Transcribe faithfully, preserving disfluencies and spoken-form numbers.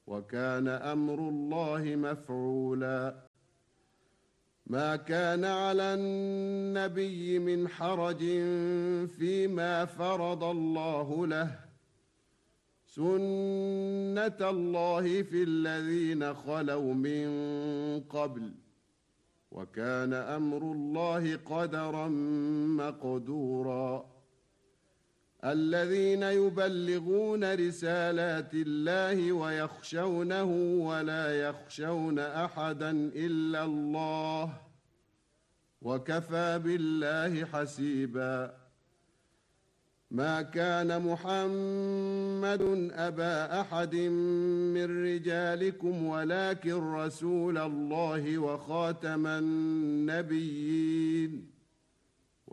وكان أمر الله مفعولا. ما كان على النبي من حرج فيما فرض الله له، سنة الله في الذين خلوا من قبل، وكان أمر الله قدرا مقدورا. الذين يبلغون رسالات الله ويخشونه ولا يخشون أحدا إلا الله، وكفى بالله حسيبا. ما كان محمد أبا أحد من رجالكم ولكن رسول الله وخاتم النبيين.